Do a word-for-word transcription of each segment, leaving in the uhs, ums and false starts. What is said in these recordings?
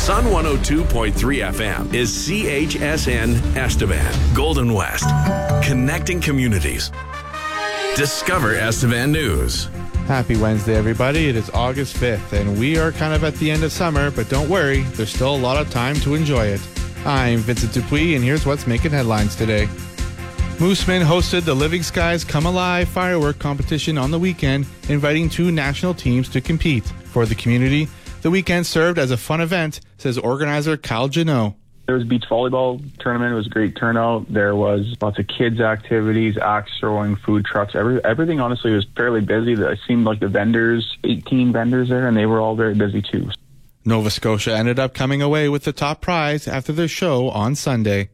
Sun one oh two point three F M is C H S N Estevan, Golden West. Connecting communities. Discover Estevan News. Happy Wednesday, everybody. It is August fifth, and we are kind of at the end of summer, but don't worry, there's still a lot of time to enjoy it. I'm Vincent Dupuis, and here's what's making headlines today. Mooseman hosted the Living Skies Come Alive firework competition on the weekend, inviting two national teams to compete. For the community, the weekend served as a fun event, says organizer Cal Janot. There was a beach volleyball tournament. It was a great turnout. There was lots of kids' activities, axe throwing, food trucks. Every, everything, honestly, was fairly busy. It seemed like the vendors, eighteen vendors there, and they were all very busy, too. Nova Scotia ended up coming away with the top prize after their show on Sunday.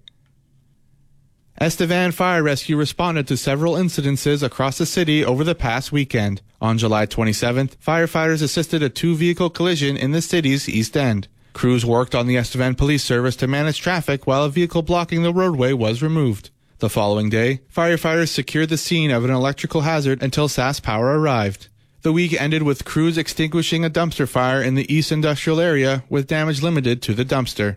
Estevan Fire Rescue responded to several incidences across the city over the past weekend. On July twenty-seventh, firefighters assisted a two-vehicle collision in the city's East End. Crews worked on the Estevan Police Service to manage traffic while a vehicle blocking the roadway was removed. The following day, firefighters secured the scene of an electrical hazard until SaskPower arrived. The week ended with crews extinguishing a dumpster fire in the East Industrial area with damage limited to the dumpster.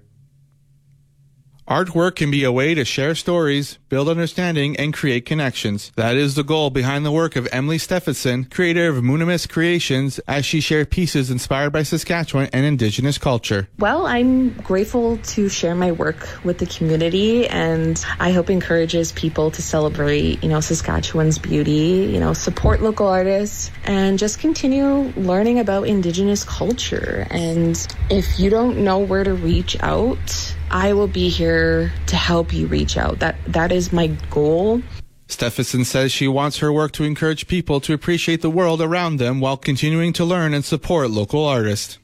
Artwork can be a way to share stories, build understanding, and create connections. That is the goal behind the work of Emily Steffensen, creator of Moonimus Creations, as she shared pieces inspired by Saskatchewan and Indigenous culture. Well, I'm grateful to share my work with the community, and I hope encourages people to celebrate, you know, Saskatchewan's beauty, you know, support local artists, and just continue learning about Indigenous culture. And if you don't know where to reach out, I will be here to help you reach out. That that is my goal. Steffensen says she wants her work to encourage people to appreciate the world around them while continuing to learn and support local artists.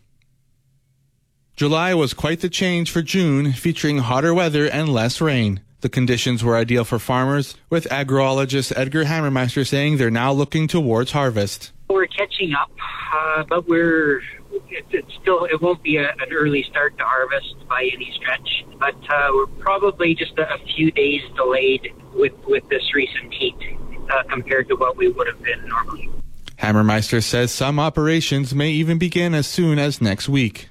July was quite the change for June, featuring hotter weather and less rain. The conditions were ideal for farmers, with agrologist Edgar Hammermeister saying they're now looking towards harvest. We're catching up, uh, but we're it, it's still it won't be a, an early start to harvest by any stretch. But uh, we're probably just a, a few days delayed with with this recent heat uh, compared to what we would have been normally. Hammermeister says some operations may even begin as soon as next week.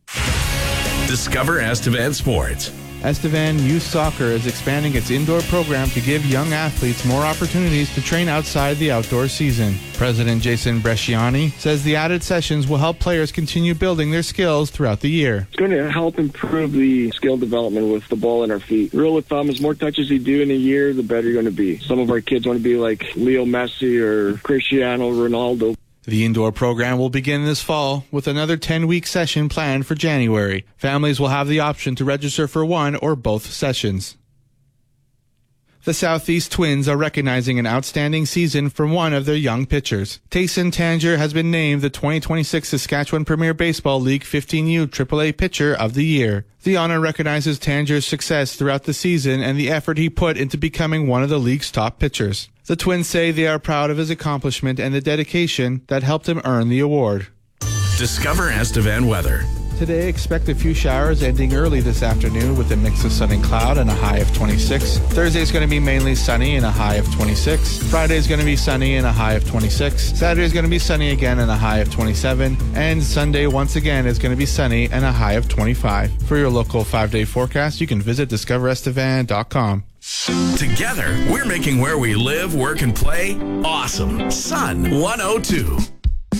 Discover Estevan Sports. Estevan Youth Soccer is expanding its indoor program to give young athletes more opportunities to train outside the outdoor season. President Jason Bresciani says the added sessions will help players continue building their skills throughout the year. It's going to help improve the skill development with the ball in our feet. Rule of thumb is more touches you do in a year, the better you're going to be. Some of our kids want to be like Leo Messi or Cristiano Ronaldo. The indoor program will begin this fall with another ten-week session planned for January. Families will have the option to register for one or both sessions. The Southeast Twins are recognizing an outstanding season from one of their young pitchers. Tayson Tanger has been named the twenty twenty-six Saskatchewan Premier Baseball League fifteen U triple A Pitcher of the Year. The honor recognizes Tanger's success throughout the season and the effort he put into becoming one of the league's top pitchers. The Twins say they are proud of his accomplishment and the dedication that helped him earn the award. Discover Estevan weather. Today, expect a few showers ending early this afternoon with a mix of sun and cloud and a high of twenty-six. Thursday is going to be mainly sunny and a high of twenty-six. Friday is going to be sunny and a high of twenty-six. Saturday is going to be sunny again and a high of twenty-seven. And Sunday, once again, is going to be sunny and a high of twenty-five. For your local five-day forecast, you can visit discover estevan dot com. Together, we're making where we live, work, and play awesome. Sun one oh two.